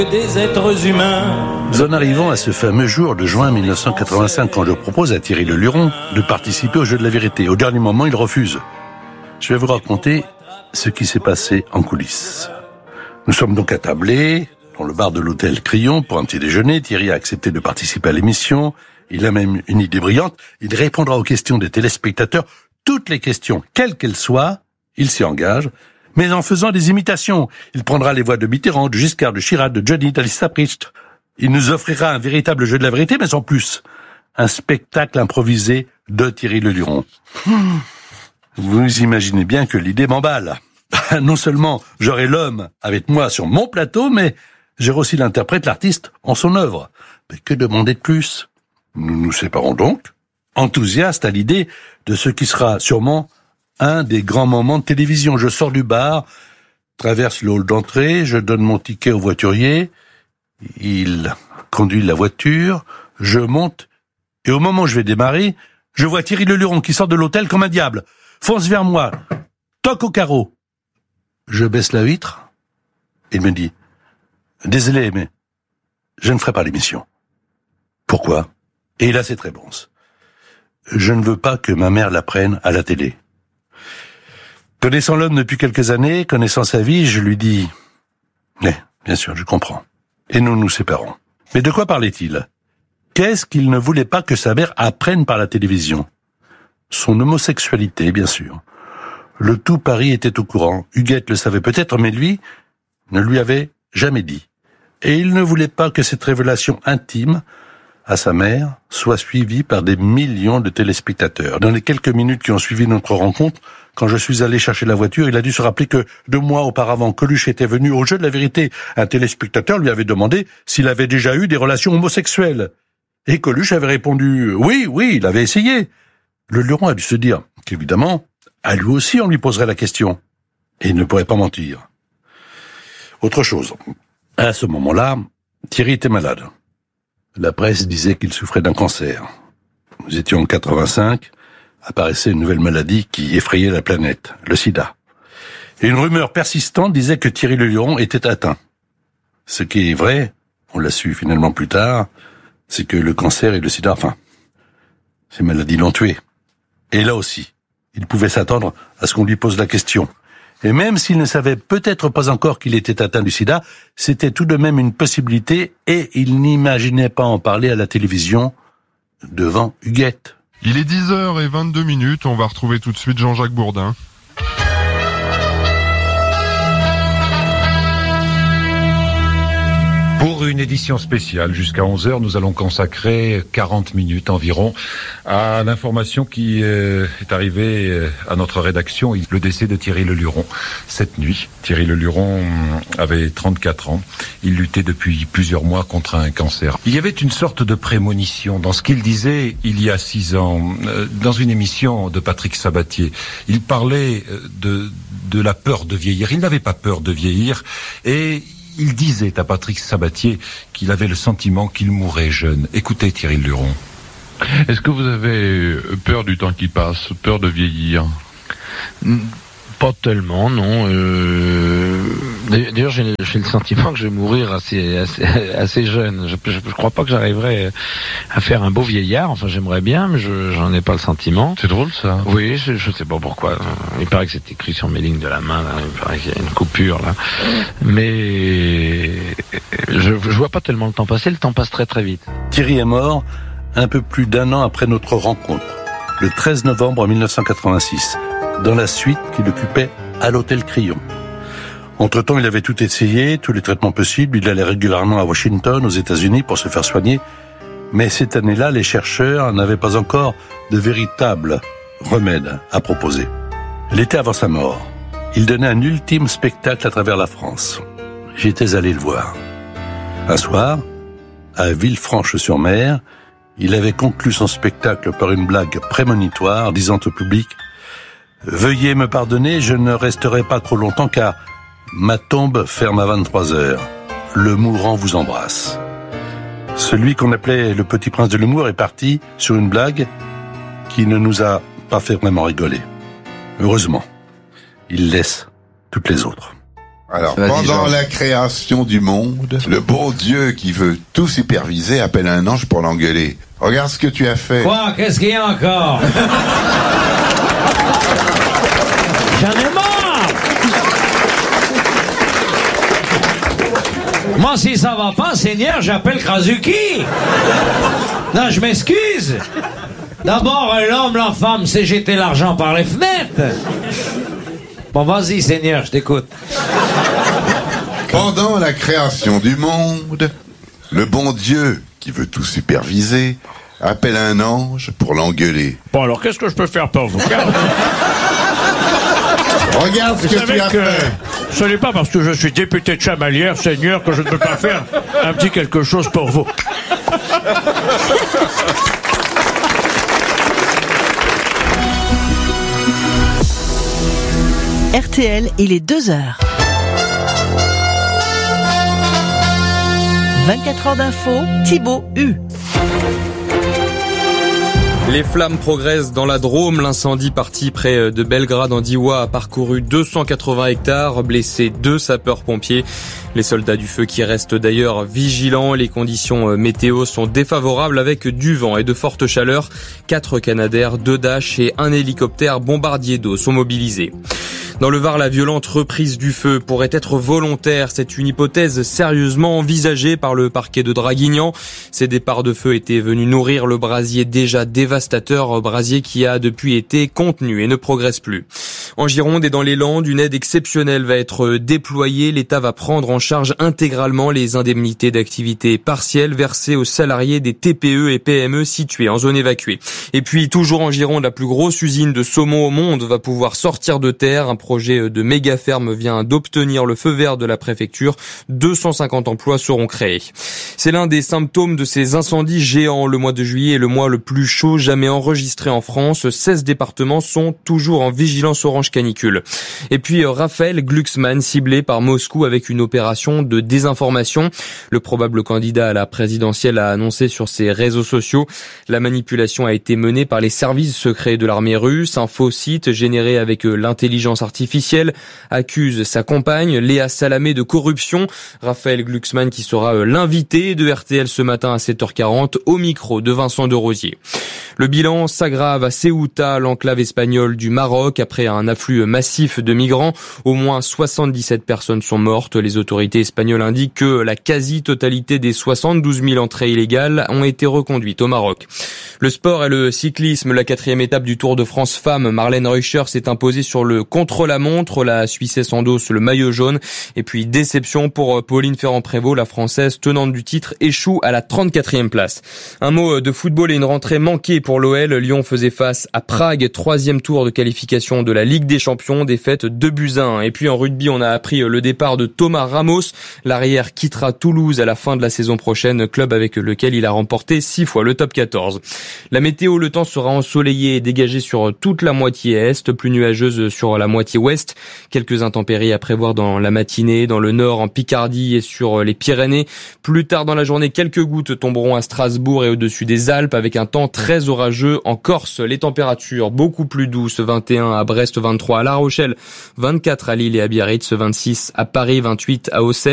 Des êtres humains. Nous en arrivons à ce fameux jour de juin 1985 quand je propose à Thierry Leluron de participer au jeu de la vérité. Au dernier moment, il refuse. Je vais vous raconter ce qui s'est passé en coulisses. Nous sommes donc attablés dans le bar de l'hôtel Crillon pour un petit déjeuner. Thierry a accepté de participer à l'émission. Il a même une idée brillante. Il répondra aux questions des téléspectateurs. Toutes les questions, quelles qu'elles soient, il s'y engage. Mais en faisant des imitations. Il prendra les voix de Mitterrand, de Giscard, de Chirac, de Johnny, d'Alice Priest. Il nous offrira un véritable jeu de la vérité, mais en plus, un spectacle improvisé de Thierry Leluron. Vous imaginez bien que l'idée m'emballe. Non seulement j'aurai l'homme avec moi sur mon plateau, mais j'aurai aussi l'interprète, l'artiste, en son œuvre. Mais que demander de plus? Nous nous séparons donc, enthousiastes à l'idée de ce qui sera sûrement un des grands moments de télévision. Je sors du bar, traverse le hall d'entrée, je donne mon ticket au voiturier, il conduit la voiture, je monte, et au moment où je vais démarrer, je vois Thierry Leluron qui sort de l'hôtel comme un diable, fonce vers moi, toque au carreau. Je baisse la vitre, il me dit « Désolé, mais je ne ferai pas l'émission. » Pourquoi? Et il a cette réponse. « Je ne veux pas que ma mère l'apprenne à la télé. » Connaissant l'homme depuis quelques années, connaissant sa vie, je lui dis « Mais, bien sûr, je comprends. » Et nous nous séparons. Mais de quoi parlait-il? Qu'est-ce qu'il ne voulait pas que sa mère apprenne par la télévision? Son homosexualité, bien sûr. Le tout Paris était au courant. Huguette le savait peut-être, mais lui ne lui avait jamais dit. Et il ne voulait pas que cette révélation intime à sa mère soit suivie par des millions de téléspectateurs. Dans les quelques minutes qui ont suivi notre rencontre, quand je suis allé chercher la voiture, il a dû se rappeler que 2 mois auparavant, Coluche était venu au jeu de la vérité. Un téléspectateur lui avait demandé s'il avait déjà eu des relations homosexuelles. Et Coluche avait répondu « Oui, il avait essayé ». Leluron a dû se dire qu'évidemment, à lui aussi on lui poserait la question. Et il ne pourrait pas mentir. Autre chose. À ce moment-là, Thierry était malade. La presse disait qu'il souffrait d'un cancer. Nous étions en 85, apparaissait une nouvelle maladie qui effrayait la planète, le sida. Et une rumeur persistante disait que Thierry Leluron était atteint. Ce qui est vrai, on l'a su finalement plus tard, c'est que le cancer et le sida, ces maladies l'ont tué. Et là aussi, il pouvait s'attendre à ce qu'on lui pose la question. Et même s'il ne savait peut-être pas encore qu'il était atteint du sida, c'était tout de même une possibilité et il n'imaginait pas en parler à la télévision devant Huguette. Il est 10h22, on va retrouver tout de suite Jean-Jacques Bourdin. Pour une édition spéciale, jusqu'à 11h, nous allons consacrer 40 minutes environ à l'information qui est arrivée à notre rédaction, le décès de Thierry Leluron. Cette nuit, Thierry Leluron avait 34 ans. Il luttait depuis plusieurs mois contre un cancer. Il y avait une sorte de prémonition dans ce qu'il disait il y a 6 ans, dans une émission de Patrick Sabatier. Il parlait de la peur de vieillir. Il n'avait pas peur de vieillir et il disait à Patrick Sabatier qu'il avait le sentiment qu'il mourrait jeune. Écoutez Thierry Leluron. Est-ce que vous avez peur du temps qui passe, peur de vieillir? Pas tellement, non. D'ailleurs, j'ai le sentiment que je vais mourir assez jeune. Je crois pas que j'arriverai à faire un beau vieillard. Enfin, j'aimerais bien, mais j'en ai pas le sentiment. C'est drôle, ça. Oui, je sais pas pourquoi. Il paraît que c'est écrit sur mes lignes de la main. Là. Il paraît qu'il y a une coupure là. Mais je vois pas tellement le temps passer. Le temps passe très très vite. Thierry est mort un peu plus d'1 an après notre rencontre, le 13 novembre 1986. Dans la suite qu'il occupait à l'hôtel Crillon. Entre-temps, il avait tout essayé, tous les traitements possibles. Il allait régulièrement à Washington, aux États-Unis, pour se faire soigner. Mais cette année-là, les chercheurs n'avaient pas encore de véritable remède à proposer. L'été avant sa mort, il donnait un ultime spectacle à travers la France. J'étais allé le voir. Un soir, à Villefranche-sur-Mer, il avait conclu son spectacle par une blague prémonitoire, disant au public « Veuillez me pardonner, je ne resterai pas trop longtemps car ma tombe ferme à 23h. Le mourant vous embrasse. » Celui qu'on appelait le petit prince de l'humour est parti sur une blague qui ne nous a pas fait vraiment rigoler. Heureusement, il laisse toutes les autres. Alors, pendant la création du monde, le bon Dieu qui veut tout superviser appelle un ange pour l'engueuler. Regarde ce que tu as fait. Quoi? Qu'est-ce qu'il y a encore? J'en ai marre! Moi, si ça va pas, Seigneur, j'appelle Krasuki. Non, je m'excuse. D'abord, l'homme, la femme, c'est jeter l'argent par les fenêtres. Bon, vas-y, Seigneur, je t'écoute. Pendant la création du monde, le bon Dieu qui veut tout superviser appelle un ange pour l'engueuler. Bon, alors, qu'est-ce que je peux faire pour vous? Regarde ce que tu as fait. Ce n'est pas parce que je suis député de Chamalières, Seigneur, que je ne peux pas faire un petit quelque chose pour vous. RTL, il est 2h. 24 heures d'info, Thibaut Hu. Les flammes progressent dans la Drôme. L'incendie parti près de Belgrade en Diwa a parcouru 280 hectares, blessé 2 sapeurs-pompiers. Les soldats du feu qui restent d'ailleurs vigilants. Les conditions météo sont défavorables avec du vent et de fortes chaleurs. 4 Canadair, 2 Dash et 1 hélicoptère bombardier d'eau sont mobilisés. Dans le Var, la violente reprise du feu pourrait être volontaire. C'est une hypothèse sérieusement envisagée par le parquet de Draguignan. Ces départs de feu étaient venus nourrir le brasier déjà dévastateur, brasier qui a depuis été contenu et ne progresse plus. En Gironde et dans les Landes, une aide exceptionnelle va être déployée. L'État va prendre en charge intégralement les indemnités d'activité partielle versées aux salariés des TPE et PME situés en zone évacuée. Et puis, toujours en Gironde, la plus grosse usine de saumon au monde va pouvoir sortir de terre. Un projet de méga ferme vient d'obtenir le feu vert de la préfecture. 250 emplois seront créés. C'est l'un des symptômes de ces incendies géants. Le mois de juillet est le mois le plus chaud jamais enregistré en France. 16 départements sont toujours en vigilance orange canicule. Et puis Raphaël Glucksmann ciblé par Moscou avec une opération de désinformation. Le probable candidat à la présidentielle a annoncé sur ses réseaux sociaux. La manipulation a été menée par les services secrets de l'armée russe. Un faux site généré avec l'intelligence artificielle accuse sa compagne Léa Salamé de corruption. Raphaël Glucksmann qui sera l'invité de RTL ce matin à 7h40 au micro de Vincent de Rosier. Le bilan s'aggrave à Ceuta, l'enclave espagnole du Maroc, après un afflux massif de migrants. Au moins 77 personnes sont mortes. Les autorités espagnoles indiquent que la quasi-totalité des 72 000 entrées illégales ont été reconduites au Maroc. Le sport et le cyclisme, la 4e étape du Tour de France femmes. Marlène Reuscher s'est imposée sur le contre-la-montre. La Suissesse endosse le maillot jaune. Et puis déception pour Pauline Ferrand-Prévot, la Française tenante du titre échoue à la 34e place. Un mot de football et une rentrée manquée pour l'OL. Lyon faisait face à Prague, 3e tour de qualification de la Ligue des Champions, défaite 2-1. Et puis en rugby, on a appris le départ de Thomas Ramos. L'arrière quittera Toulouse à la fin de la saison prochaine, club avec lequel il a remporté 6 fois le top 14. La météo, le temps sera ensoleillé et dégagé sur toute la moitié est, plus nuageuse sur la moitié ouest. Quelques intempéries à prévoir dans la matinée, dans le nord, en Picardie et sur les Pyrénées. Plus tard dans la journée, quelques gouttes tomberont à Strasbourg et au-dessus des Alpes avec un temps très orageux en Corse. Les températures beaucoup plus douces, 21 à Brest, 23 à La Rochelle, 24 à Lille et à Biarritz, 26 à Paris, 28 à Auxerre.